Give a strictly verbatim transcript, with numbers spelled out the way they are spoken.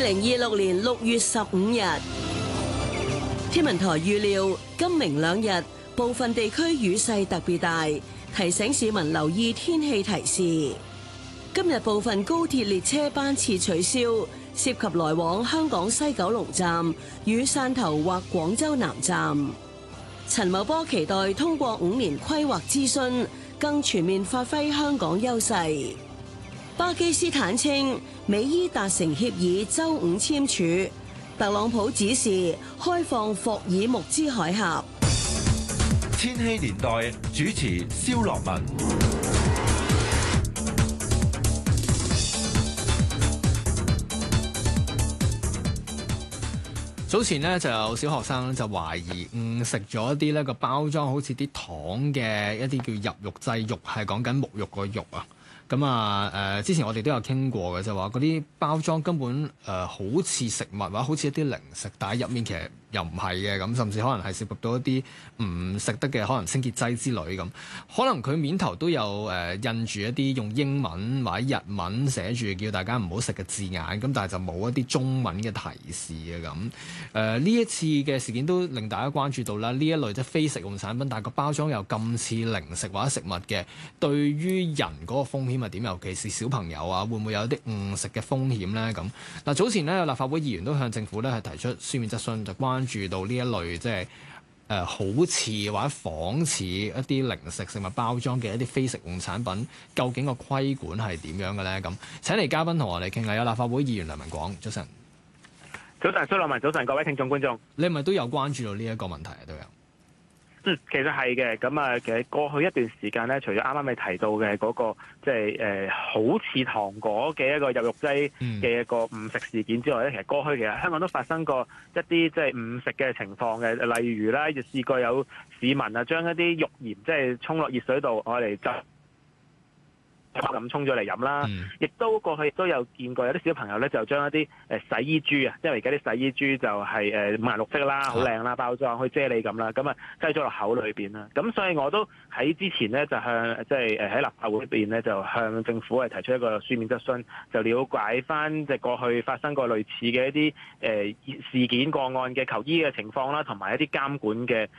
零二六年六月十五日，天文台預料今明兩日部分地區雨勢特別大，提醒市民留意天氣提示。今日部分高鐵列車班次取消，涉及來往香港西九龍站與汕頭或廣州南站。陳茂波期待通過五年規劃諮詢，更全面發揮香港優勢。巴基斯坦稱美伊達成協議，週五簽署。特朗普指示開放霍爾木茲海峽。 千禧年代主持蕭樂文。 早前呢就有小學生就懷疑誤食咗一啲呢個包裝好似啲糖嘅一啲叫入肉劑，肉係講緊沐浴個肉啊。咁啊誒，之前我哋都有傾過嘅，就話嗰啲包裝根本誒、呃、好似食物或者好似一啲零食，但係入面其實又唔係嘅，咁甚至可能係涉及到一啲唔食得嘅可能清潔劑之類咁。可能佢面頭都有誒、呃、印住一啲用英文或者日文寫住叫大家唔好食嘅字眼，咁但係就冇一啲中文嘅提示嘅咁。誒呢一次嘅事件都令大家關注到啦，呢一類即係非食用產品，但係個包裝又咁似零食或者食物嘅，對於人嗰個風險係點？尤其是小朋友啊，會唔會有啲誤食嘅風險呢？咁嗱，早前呢，有立法會議員都向政府咧係提出書面質詢，就關注到呢一類即係誒、呃、好似或者仿似一啲零食食物包裝嘅一啲非食用產品，究竟個規管係點樣嘅咧？咁請嚟嘉賓同我哋傾下，有立法會議員梁文廣，早晨。 早晨，蘇樂文，早晨，各位聽眾觀眾， 你係咪都有關注到呢一個問題啊？都有。 嗯，其實係嘅，咁啊，其實過去一段時間咧，除咗啱啱你提到嘅嗰、那個即係誒好似糖果嘅一個入肉劑嘅一個誤食事件之外咧，其實過去其實香港都發生過一啲即係誤食嘅情況嘅，例如咧，就試過有市民啊將一啲肉鹽即係沖落熱水度，我哋就咁沖咗嚟飲啦，亦、嗯、都過去亦都有見過有啲小朋友咧就將一啲誒洗衣珠啊，因為而家啲洗衣珠就係誒五顏六色啦，好靚啦包裝，好似啫喱咁啦，咁啊擠咗落口裏邊啦。咁所以我都喺之前咧就向即係誒喺立法會裏邊咧就向政府係提出一個書面質詢，就了解翻即係過去發生過類似嘅一啲誒事件個案嘅求醫嘅情況啦，同埋一啲監管嘅